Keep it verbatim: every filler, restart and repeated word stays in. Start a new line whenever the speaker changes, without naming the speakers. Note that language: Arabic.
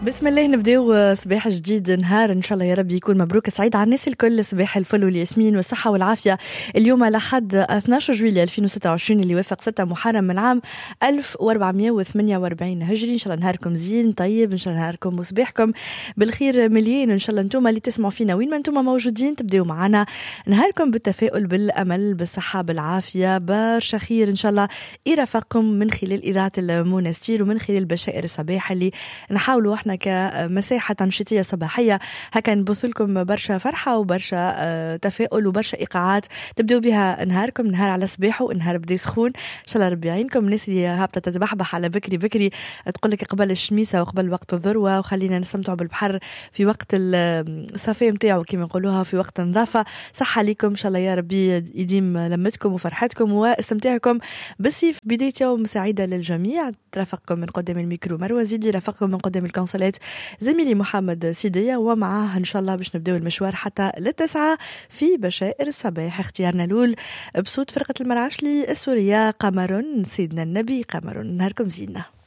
بسم الله نبداو صباح جديد، نهار ان شاء الله يا رب يكون مبروك سعيد على الناس الكل. صباح الفل والياسمين والصحه والعافيه. اليوم لحد اثني عشر جويلية ألفين وستة وعشرين اللي يوافق ستة محرم من عام ألف وأربعمية وثمانية وأربعين هجري. ان شاء الله نهاركم زين طيب، ان شاء الله نهاركم وصباحكم بالخير مليان. ان شاء الله انتم اللي تسمعوا فينا وين ما انتم موجودين تبداو معنا نهاركم بالتفاؤل بالامل بالصحه بالعافيه برشا خير ان شاء الله يرافقكم من خلال اذاعه المنستير ومن خلال بشائر الصباح اللي نحاولوا احنا كمساحة تنشيطية صباحية هكا نبث لكم برشا فرحة وبرشا تفاؤل وبرشا إيقاعات تبدأوا بها نهاركم. نهار على صباحه ونهار بدي سخون إن شاء الله ربي يعينكم. الناس اللي هابطة تتبحبح على بكري بكري تقول لك قبل الشميسة وقبل وقت الذروة، وخلينا نستمتعوا بالبحر في وقت الصفاء متاعه كما يقولوها في وقت النظافة. صحة لكم إن شاء الله يا ربي يديم لمتكم وفرحتكم واستمتاعكم بالصيف. بداية يوم سعيدة للجميع. ترافقكم من قدام الميكرو مروة زيدي، رافقكم من قدام الكونسولات زميلي محمد سيدية، ومعاه إن شاء الله باش نبدأ المشوار حتى للتسعة في بشائر الصباح. اختيارنا الأول بصوت فرقة المرعشلي السورية قمر سيدنا النبي قمر. نهاركم زينة.